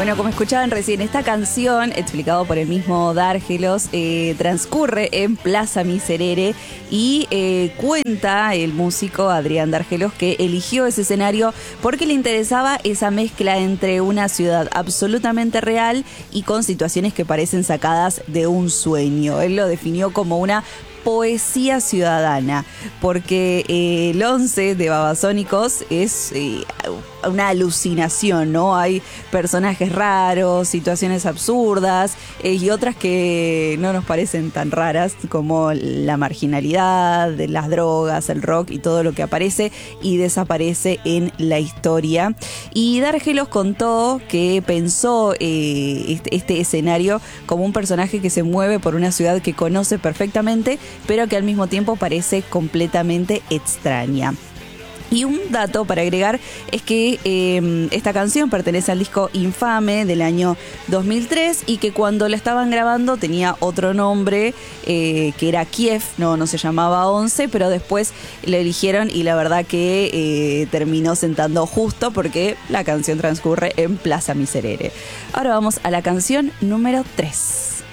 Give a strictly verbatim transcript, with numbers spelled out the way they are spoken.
Bueno, como escuchaban recién, esta canción, explicado por el mismo Dárgelos, eh, transcurre en Plaza Miserere y eh, cuenta el músico Adrián Dárgelos que eligió ese escenario porque le interesaba esa mezcla entre una ciudad absolutamente real y con situaciones que parecen sacadas de un sueño. Él lo definió como una poesía ciudadana, porque eh, el once de Babasónicos es eh, una alucinación, ¿no? Hay personajes raros, situaciones absurdas eh, y otras que no nos parecen tan raras, como la marginalidad, las drogas, el rock y todo lo que aparece y desaparece en la historia. Y Dárgelos contó que pensó eh, este, este escenario como un personaje que se mueve por una ciudad que conoce perfectamente, pero que al mismo tiempo parece completamente extraña. Y un dato para agregar es que eh, esta canción pertenece al disco Infame del año dos mil tres y que cuando la estaban grabando tenía otro nombre, eh, que era Kiev, no, no se llamaba once, pero después lo eligieron y la verdad que eh, terminó sentando justo porque la canción transcurre en Plaza Miserere. Ahora vamos a la canción número tres.